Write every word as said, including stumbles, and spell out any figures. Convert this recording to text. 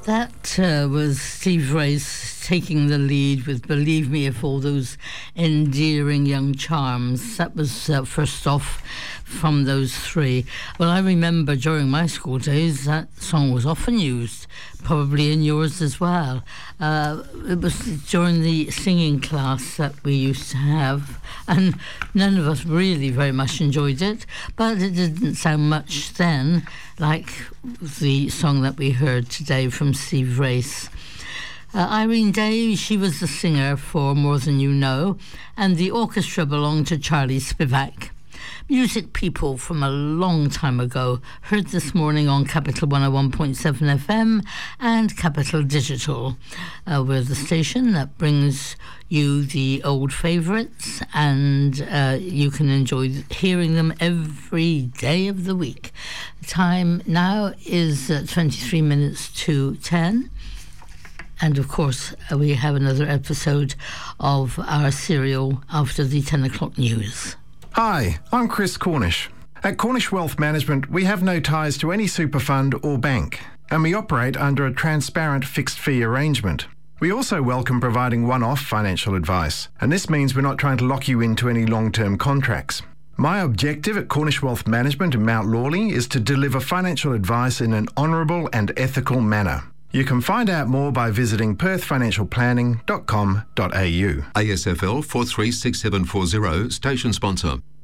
That uh, was Steve Rice taking the lead with Believe Me If All Those Endearing Young Charms. That was uh, first off from those three. Well, I remember during my school days that song was often used, probably in yours as well. Uh, it was during the singing class that we used to have, and none of us really very much enjoyed it, but it didn't sound much then like the song that we heard today from Steve Rice. Uh, Irene Day, she was the singer for More Than You Know, and the orchestra belonged to Charlie Spivak. Music people from a long time ago, heard this morning on Capital one oh one point seven F M and Capital Digital. Uh, we're the station that brings you the old favourites, and uh, you can enjoy hearing them every day of the week. The time now is uh, twenty-three minutes to ten. And of course, uh, we have another episode of our serial after the ten o'clock news. Hi, I'm Chris Cornish. At Cornish Wealth Management, we have no ties to any super fund or bank, and we operate under a transparent fixed fee arrangement. We also welcome providing one-off financial advice, and this means we're not trying to lock you into any long-term contracts. My objective at Cornish Wealth Management in Mount Lawley is to deliver financial advice in an honourable and ethical manner. You can find out more by visiting perth financial planning dot com dot a u. A S F L four three six seven four zero, station sponsor.